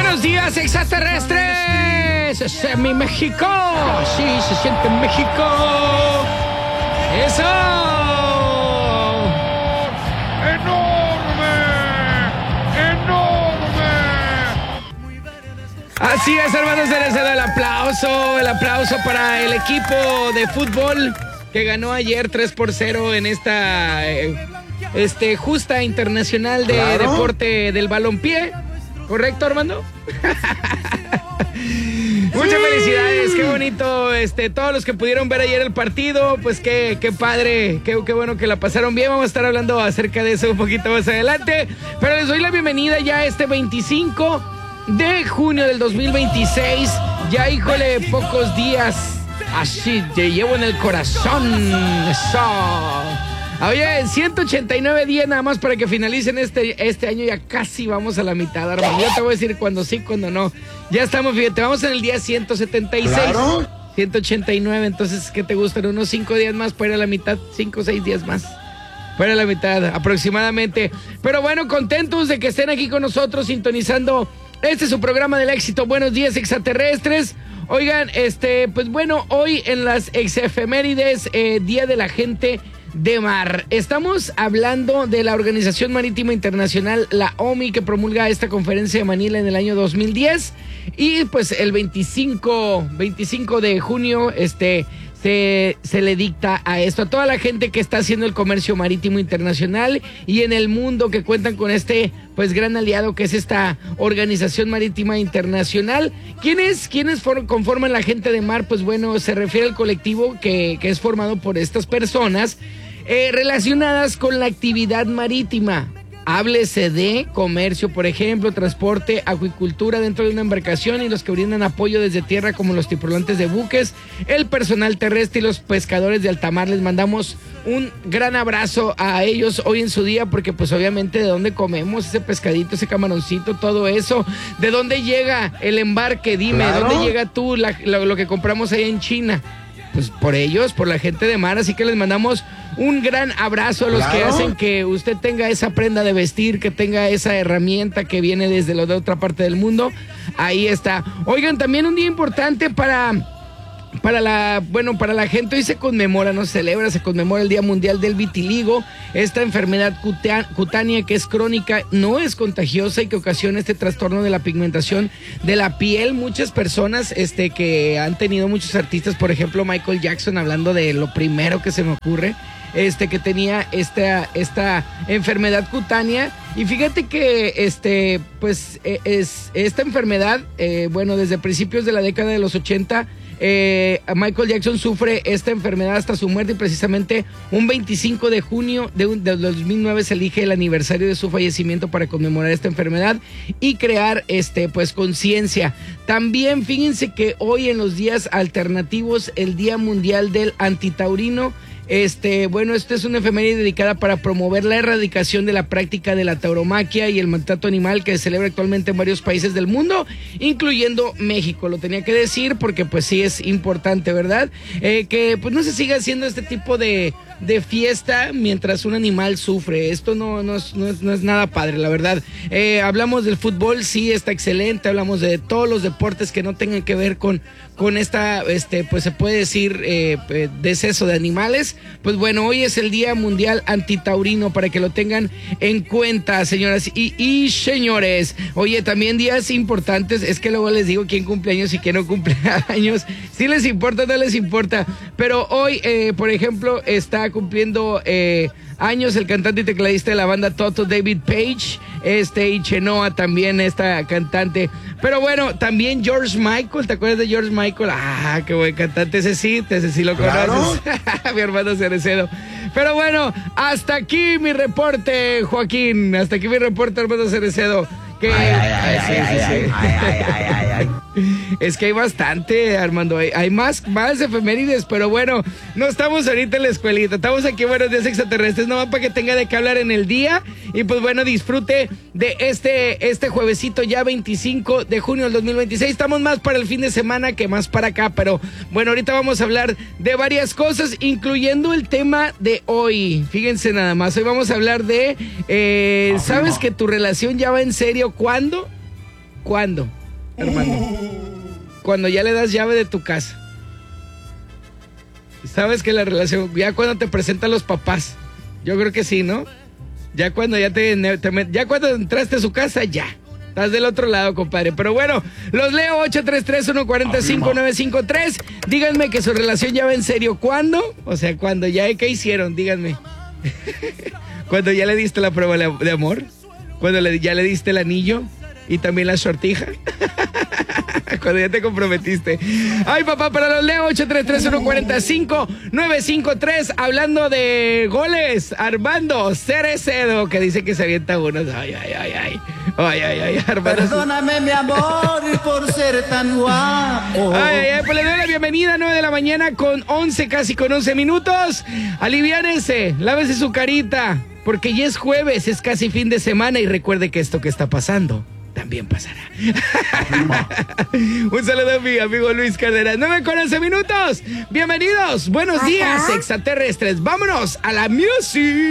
Buenos días, extraterrestres. Es mi México. Sí, se siente en México. Eso. ¡Enorme! ¡Enorme! Así es, hermanos, se les da el aplauso para el equipo de fútbol que ganó ayer 3-0 en esta justa internacional de deporte del balompié. ¿Correcto, Armando? Muchas felicidades, qué bonito, todos los que pudieron ver ayer el partido, pues qué padre, qué bueno que la pasaron bien. Vamos a estar hablando acerca de eso un poquito más adelante, pero les doy la bienvenida ya este 25 de junio del 2026, ya híjole, pocos días, así te llevo en el corazón, eso. Oye, 189 días nada más para que finalicen este año. Ya casi vamos a la mitad, Armando. Yo te voy a decir cuándo sí, cuándo no. Ya estamos, fíjate, vamos en el día 176. ¿Claro? 189, entonces, ¿qué te gustan? Unos 5 días más para ir a la mitad, 5 o 6 días más. Para la mitad, aproximadamente. Pero bueno, contentos de que estén aquí con nosotros, sintonizando este es su programa del éxito. Buenos días, extraterrestres. Oigan, pues bueno, hoy en las exefemérides, Día de la Gente de Mar. Estamos hablando de la Organización Marítima Internacional, la OMI, que promulga esta conferencia de Manila en el año 2010. Y pues el 25 de junio, se le dicta a esto, a toda la gente que está haciendo el comercio marítimo internacional y en el mundo, que cuentan con pues gran aliado que es esta Organización Marítima Internacional. ¿Quiénes conforman la gente de mar? Pues bueno, se refiere al colectivo que es formado por estas personas relacionadas con la actividad marítima. Háblese de comercio, por ejemplo, transporte, acuicultura dentro de una embarcación y los que brindan apoyo desde tierra como los tripulantes de buques, el personal terrestre y los pescadores de alta mar. Les mandamos un gran abrazo a ellos hoy en su día porque pues obviamente de dónde comemos ese pescadito, ese camaroncito, todo eso, de dónde llega el embarque, dime, ¿claro? ¿Dónde llega tú lo que compramos allá en China? Pues por ellos, por la gente de mar, así que les mandamos un gran abrazo a los que hacen que usted tenga esa prenda de vestir, que tenga esa herramienta que viene desde la otra parte del mundo. Ahí está. Oigan, también un día importante para la gente. Hoy se conmemora el Día Mundial del Vitiligo, esta enfermedad cutánea que es crónica, no es contagiosa y que ocasiona este trastorno de la pigmentación de la piel. Muchas personas que han tenido, muchos artistas, por ejemplo Michael Jackson, hablando de lo primero que se me ocurre, que tenía esta enfermedad cutánea. Y fíjate que pues es esta enfermedad, desde principios de la década de los 80, Michael Jackson sufre esta enfermedad hasta su muerte, y precisamente un 25 de junio de 2009 se elige el aniversario de su fallecimiento para conmemorar esta enfermedad y crear pues conciencia. También fíjense que hoy, en los días alternativos, el Día Mundial del Antitaurino. Esta es una efeméride dedicada para promover la erradicación de la práctica de la tauromaquia y el maltrato animal que se celebra actualmente en varios países del mundo, incluyendo México. Lo tenía que decir porque pues sí es importante, ¿verdad? Que pues no se siga haciendo este tipo de fiesta mientras un animal sufre. Esto no es nada padre, la verdad. Hablamos del fútbol, sí, está excelente. Hablamos de todos los deportes que no tengan que ver con esta, pues se puede decir, deceso de animales. Pues bueno, hoy es el Día Mundial Antitaurino, para que lo tengan en cuenta, señoras y señores. Oye, también días importantes, es que luego les digo quién cumple años y quién no cumple años. Si les importa, no les importa. Pero hoy, por ejemplo, está cumpliendo años el cantante y tecladista de la banda Toto, David Page, y Chenoa también, esta cantante. Pero bueno, también George Michael, ¿te acuerdas de George Michael? Ah, qué buen cantante, ese sí lo conoces. Mi hermano Cerecedo. Pero bueno, hasta aquí mi reporte, Joaquín, hasta aquí mi reporte, hermano Cerecedo. Que es que hay bastante, Armando, hay más efemérides, pero bueno, no estamos ahorita en la escuelita, estamos aquí, Buenos Días Extraterrestres, nomás para que tenga de qué hablar en el día. Y pues bueno, disfrute de este juevesito ya 25 de junio del 2026. Estamos más para el fin de semana que más para acá, pero bueno, ahorita vamos a hablar de varias cosas, incluyendo el tema de hoy. Fíjense nada más, hoy vamos a hablar de ¿sabes que tu relación ya va en serio? ¿Cuándo? Armando? Cuando ya le das llave de tu casa. Sabes que la relación, ya cuando te presentan los papás, yo creo que sí, ¿no? Ya cuando ya cuando entraste a su casa, ya. Estás del otro lado, compadre. Pero bueno, los leo 833-145-953. Díganme que su relación ya va en serio. ¿Cuándo? O sea, cuando ya, ¿qué hicieron? Díganme. Cuando ya le diste la prueba de amor. Cuando ya le diste el anillo. Y también la sortija. Cuando ya te comprometiste. Ay, papá, para los leo 833-145-953. Hablando de goles, Armando Cerecedo, que dice que se avienta unos. Ay, Armando. Perdóname, mi amor, por ser tan guapo. Pues le doy la bienvenida, 9 de la mañana con 11, casi con 11 minutos. Aliviánense, lávese su carita, porque ya es jueves, es casi fin de semana y recuerde que esto que está pasando también pasará. Un saludo a mi amigo Luis Cárdenas. 9 con 11 minutos. Bienvenidos. Buenos días, extraterrestres. Vámonos a la music.